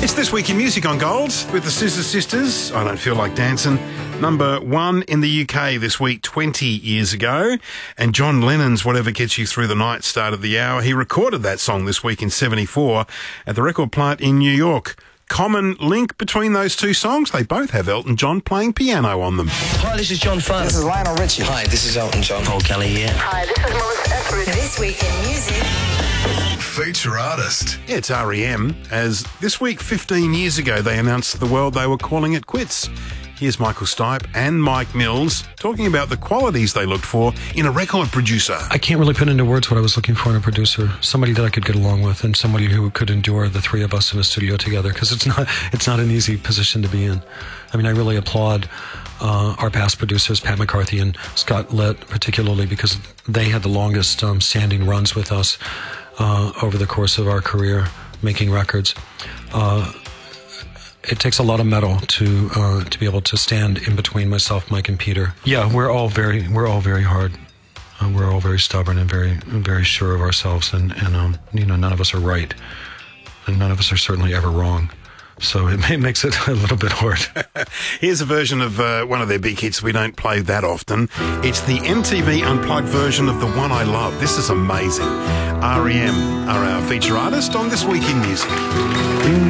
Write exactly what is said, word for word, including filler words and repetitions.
It's This Week in Music on Gold with the Scissor Sisters. I Don't Feel Like Dancing. Number one in the U K this week, twenty years ago. And John Lennon's Whatever Gets You Through the Night started the hour. He recorded that song this week in seventy-four at the record plant in New York. Common link between those two songs, they both have Elton John playing piano on them. Hi, this is John Fun. This is Lionel Richie. Hi, this is Elton John. Paul Kelly here. Hi, this is Melissa Etheridge. This Week in Music. Feature artist. Yeah, it's R E M, as this week, fifteen years ago, they announced to the world they were calling it quits. Here's Michael Stipe and Mike Mills talking about the qualities they looked for in a record producer. I can't really put into words what I was looking for in a producer. Somebody that I could get along with and somebody who could endure the three of us in a studio together, because it's not it's not an easy position to be in. I mean, I really applaud uh, our past producers, Pat McCarthy and Scott Litt, particularly because they had the longest um, standing runs with us uh, over the course of our career making records. Uh, It takes a lot of metal to uh, to be able to stand in between myself, Mike, and Peter. Yeah, we're all very we're all very hard. Uh, we're all very stubborn and very very sure of ourselves, and and um, you know, none of us are right, and none of us are certainly ever wrong. So it, it makes it a little bit hard. Here's a version of uh, one of their big hits we don't play that often. It's the M T V Unplugged version of The One I Love. This is amazing. R E M are our feature artist on This Week in Music.